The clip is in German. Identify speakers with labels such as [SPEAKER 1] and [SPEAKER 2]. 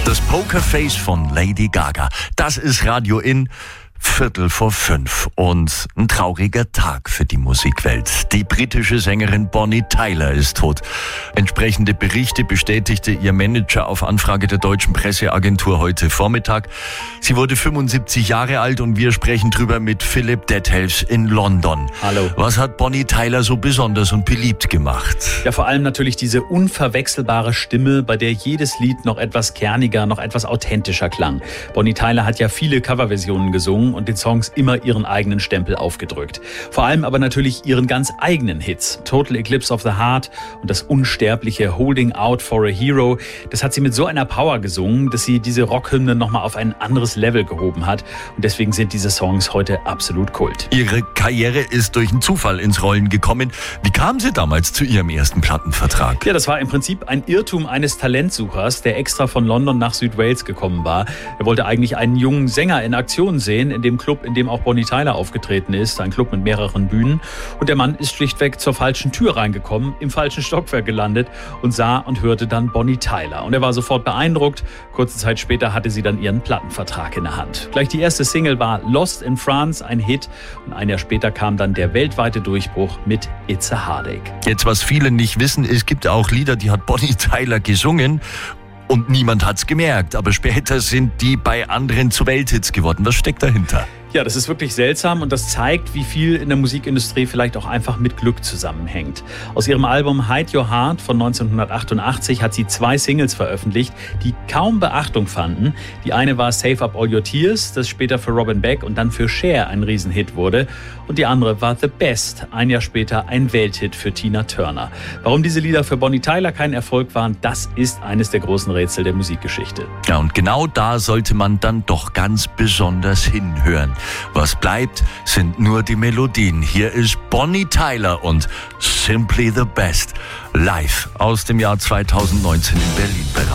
[SPEAKER 1] Das Pokerface von Lady Gaga. Das ist Radio In. 4:45 und ein trauriger Tag für die Musikwelt. Die britische Sängerin Bonnie Tyler ist tot. Entsprechende Berichte bestätigte ihr Manager auf Anfrage der deutschen Presseagentur heute Vormittag. Sie wurde 75 Jahre alt und wir sprechen drüber mit Philipp Dethelfs in London.
[SPEAKER 2] Hallo.
[SPEAKER 1] Was hat Bonnie Tyler so besonders und beliebt gemacht?
[SPEAKER 2] Ja, vor allem natürlich diese unverwechselbare Stimme, bei der jedes Lied noch etwas kerniger, noch etwas authentischer klang. Bonnie Tyler hat ja viele Coverversionen gesungen und den Songs immer ihren eigenen Stempel aufgedrückt. Vor allem aber natürlich ihren ganz eigenen Hits. Total Eclipse of the Heart und das unsterbliche Holding Out for a Hero. Das hat sie mit so einer Power gesungen, dass sie diese Rockhymne nochmal auf ein anderes Level gehoben hat. Und deswegen sind diese Songs heute absolut Kult.
[SPEAKER 1] Ihre Karriere ist durch einen Zufall ins Rollen gekommen. Wie kam sie damals zu ihrem ersten Plattenvertrag?
[SPEAKER 2] Ja, das war im Prinzip ein Irrtum eines Talentsuchers, der extra von London nach Südwales gekommen war. Er wollte eigentlich einen jungen Sänger in Aktion sehen, in dem Club, in dem auch Bonnie Tyler aufgetreten ist, ein Club mit mehreren Bühnen. Und der Mann ist schlichtweg zur falschen Tür reingekommen, im falschen Stockwerk gelandet und sah und hörte dann Bonnie Tyler. Und er war sofort beeindruckt. Kurze Zeit später hatte sie dann ihren Plattenvertrag in der Hand. Gleich die erste Single war Lost in France, ein Hit. Und ein Jahr später kam dann der weltweite Durchbruch mit It's a Heartache.
[SPEAKER 1] Jetzt, was viele nicht wissen, es gibt auch Lieder, die hat Bonnie Tyler gesungen. Und niemand hat's gemerkt, aber später sind die bei anderen zu Welthits geworden. Was steckt dahinter?
[SPEAKER 2] Ja, das ist wirklich seltsam und das zeigt, wie viel in der Musikindustrie vielleicht auch einfach mit Glück zusammenhängt. Aus ihrem Album Hide Your Heart von 1988 hat sie 2 Singles veröffentlicht, die kaum Beachtung fanden. Die eine war Save Up All Your Tears, das später für Robin Beck und dann für Cher ein Riesenhit wurde. Und die andere war The Best, ein Jahr später ein Welthit für Tina Turner. Warum diese Lieder für Bonnie Tyler kein Erfolg waren, das ist eines der großen Rätsel der Musikgeschichte.
[SPEAKER 1] Ja, und genau da sollte man dann doch ganz besonders hinhören. Was bleibt, sind nur die Melodien. Hier ist Bonnie Tyler und Simply the Best live aus dem Jahr 2019 in Berlin bereit.